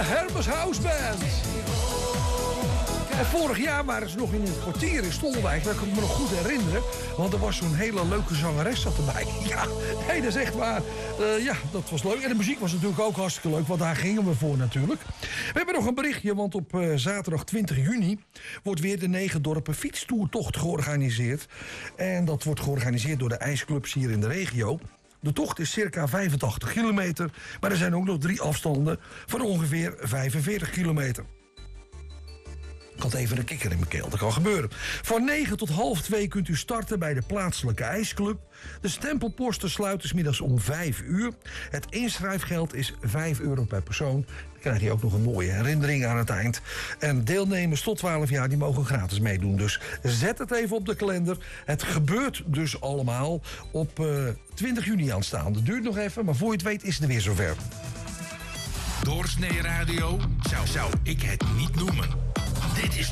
Hermes House Band. En vorig jaar waren ze nog in het kwartier in Stolwijk. Dat kan ik me nog goed herinneren. Want er was zo'n hele leuke zangeres zat erbij. Ja, nee, dat is echt waar. Ja, dat was leuk. En de muziek was natuurlijk ook hartstikke leuk. Want daar gingen we voor natuurlijk. We hebben nog een berichtje. Want op zaterdag 20 juni wordt weer de 9 dorpen fietstoertocht georganiseerd. En dat wordt georganiseerd door de ijsclubs hier in de regio. De tocht is circa 85 kilometer. Maar er zijn ook nog 3 afstanden van ongeveer 45 kilometer. Ik had even een kikker in mijn keel, dat kan gebeuren. Van 9 tot half 2 kunt u starten bij de plaatselijke ijsclub. De stempelposten sluiten 's middags om 5 uur. Het inschrijfgeld is €5 per persoon. Dan krijg je ook nog een mooie herinnering aan het eind. En deelnemers tot 12 jaar die mogen gratis meedoen. Dus zet het even op de kalender. Het gebeurt dus allemaal op 20 juni aanstaande. Het duurt nog even, maar voor je het weet is het weer zover. Doorsnee radio zou ik het niet noemen. Dit is